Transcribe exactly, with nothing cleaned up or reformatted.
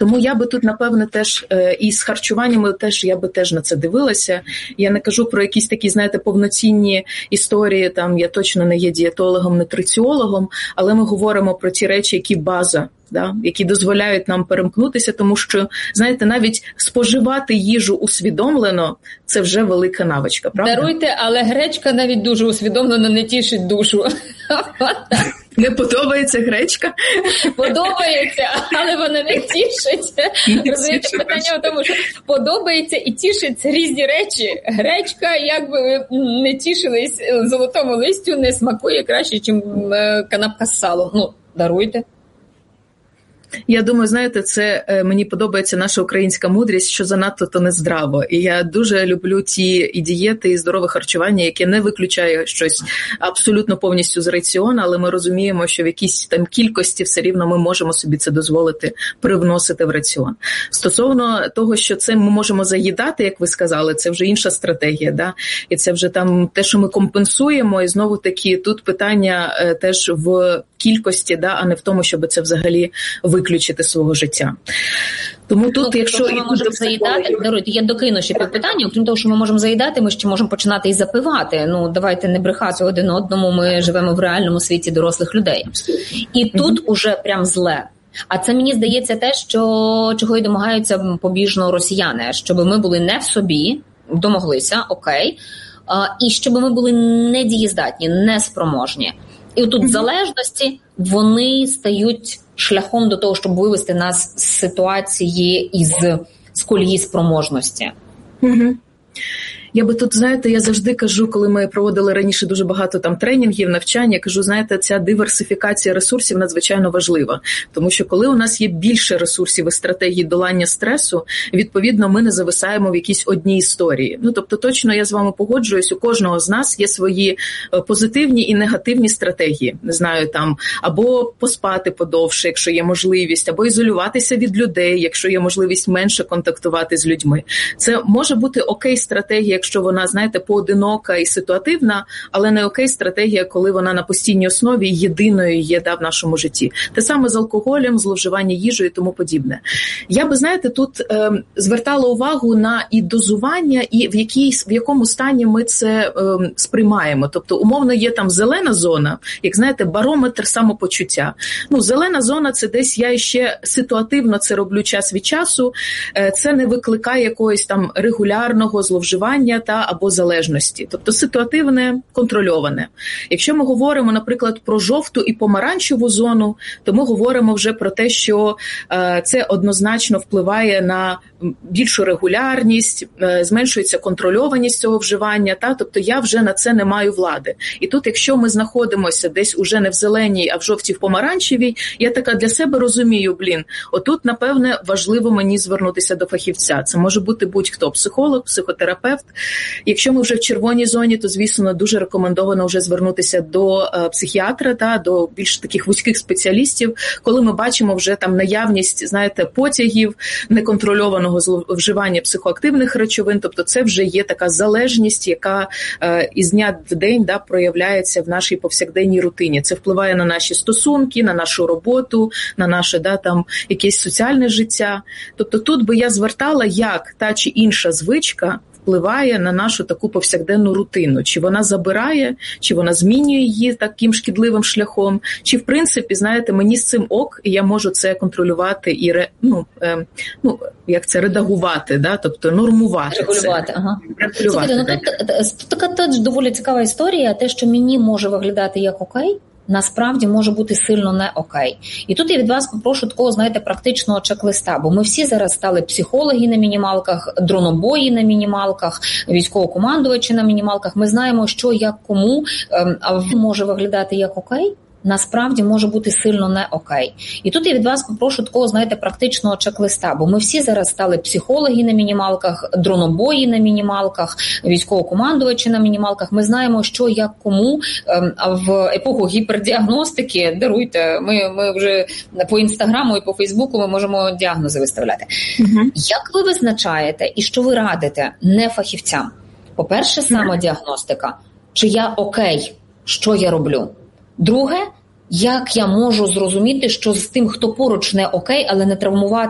Тому я би тут, напевне, теж і з харчуваннями теж я би теж на це дивилася. Я не кажу про якісь такі, знаєте, повноцінні історії, там я точно не є дієтологом, нутриціологом, але ми говоримо про ті речі, які база, да, які дозволяють нам перемкнутися, тому що, знаєте, навіть споживати їжу усвідомлено – це вже велика навичка, правда? Даруйте, але гречка навіть дуже усвідомлено не тішить душу. Не подобається гречка? Подобається, але вона не тішить. Розумієте, питання в тому, що подобається і тішить різні речі. Гречка, як би ви не тішились золотому листю, не смакує краще, ніж канапка з салом. Ну, даруйте. Я думаю, знаєте, це мені подобається наша українська мудрість, що занадто то не здраво. І я дуже люблю ті і дієти, і здорове харчування, яке не виключає щось абсолютно повністю з раціону, але ми розуміємо, що в якійсь там кількості все рівно ми можемо собі це дозволити привносити в раціон. Стосовно того, що це ми можемо заїдати, як ви сказали, це вже інша стратегія, да? І це вже там те, що ми компенсуємо, і знову таки тут питання е, теж в кількості, да, а не в тому, щоб це взагалі виключити свого життя. Тому тут, ну, якщо... Ми можемо заїдати, даруйте, я докину ще півпитання, окрім того, що ми можемо заїдати, ми ще можемо починати і запивати. Ну, давайте не брехати один одному, ми живемо в реальному світі дорослих людей. І тут mm-hmm. уже прям зле. А це, мені здається, те, що, чого й домагаються побіжно росіяни, щоб ми були не в собі, домоглися, окей, а, і щоб ми були недієздатні, неспроможні. І отут mm-hmm. залежності, вони стають шляхом до того, щоб вивести нас з ситуації із з колії спроможності. Mm-hmm. Я би тут, знаєте, я завжди кажу, коли ми проводили раніше дуже багато там тренінгів, навчання, кажу, знаєте, ця диверсифікація ресурсів надзвичайно важлива. Тому що коли у нас є більше ресурсів і стратегій долання стресу, відповідно, ми не зависаємо в якійсь одній історії. Ну, тобто, точно я з вами погоджуюсь, у кожного з нас є свої позитивні і негативні стратегії. Не знаю, там, або поспати подовше, якщо є можливість, або ізолюватися від людей, якщо є можливість менше контактувати з людьми. Це може бути окей стратегія, якщо вона, знаєте, поодинока і ситуативна, але не окей стратегія, коли вона на постійній основі єдиною є, да, в нашому житті. Те саме з алкоголем, зловживання їжею і тому подібне. Я би, знаєте, тут е, звертала увагу на і дозування, і в, якій, в якому стані ми це е, сприймаємо. Тобто, умовно, є там зелена зона, як, знаєте, барометр самопочуття. Ну, зелена зона – це десь я ще ситуативно це роблю час від часу, е, це не викликає якогось там регулярного зловживання та або залежності, тобто ситуативне, контрольоване. Якщо ми говоримо, наприклад, про жовту і помаранчеву зону, то ми говоримо вже про те, що е, це однозначно впливає на більшу регулярність, е, зменшується контрольованість цього вживання, та, тобто я вже на це не маю влади. І тут, якщо ми знаходимося десь уже не в зеленій, а в жовтій, в помаранчевій, я така для себе розумію, блін, отут, напевне, важливо мені звернутися до фахівця. Це може бути будь-хто, психолог, психотерапевт. Якщо ми вже в червоній зоні, то, звісно, дуже рекомендовано вже звернутися до е, психіатра, та, до більш таких вузьких спеціалістів, коли ми бачимо вже там наявність, знаєте, потягів, неконтрольованого вживання психоактивних речовин, тобто це вже є така залежність, яка е, із дня в день, да, проявляється в нашій повсякденній рутині. Це впливає на наші стосунки, на нашу роботу, на наше, да, там, якесь соціальне життя. Тобто тут би я звертала, як та чи інша звичка впливає на нашу таку повсякденну рутину. Чи вона забирає, чи вона змінює її таким шкідливим шляхом, чи, в принципі, знаєте, мені з цим ок, і я можу це контролювати і, ре, ну, е, ну, як це, редагувати, да? Тобто нормувати Регулювати, це. Ага. Регулювати. Слухайте, ну, тут, тут така теж доволі цікава історія, те, що мені може виглядати як окей, насправді може бути сильно не окей. І тут я від вас попрошу такого, знаєте, практичного чек-листа, бо ми всі зараз стали психологи на мінімалках, дронобої на мінімалках, військовокомандувачі на мінімалках. Ми знаємо, що як кому, а може виглядати як окей, насправді може бути сильно не окей. І тут я від вас попрошу такого, знаєте, практичного чек-листа, бо ми всі зараз стали психологи на мінімалках, дронобої на мінімалках, військовокомандувачі на мінімалках. Ми знаємо, що як кому, а в епоху гіпердіагностики, даруйте, ми, ми вже по Інстаграму і по Фейсбуку ми можемо діагнози виставляти. Угу. Як ви визначаєте і що ви радите не фахівцям? По-перше, самодіагностика. Чи я окей? Що я роблю? Друге, як я можу зрозуміти, що з тим, хто поруч не окей, але не травмувати